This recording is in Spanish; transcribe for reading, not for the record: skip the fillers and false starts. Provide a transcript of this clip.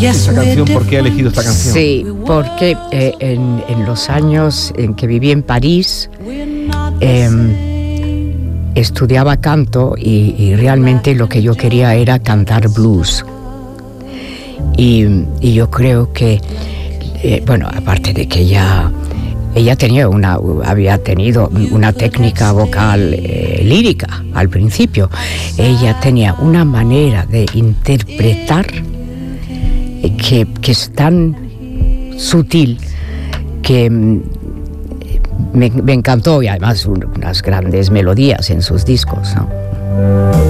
esta canción? ¿Por qué ha elegido esta canción? Sí, porque en los años en que viví en París, estudiaba canto y realmente lo que yo quería era cantar blues. Y yo creo que, bueno, aparte de que ella había tenido una técnica vocal lírica al principio, ella tenía una manera de interpretar que es tan sutil que me encantó, y además unas grandes melodías en sus discos, ¿no?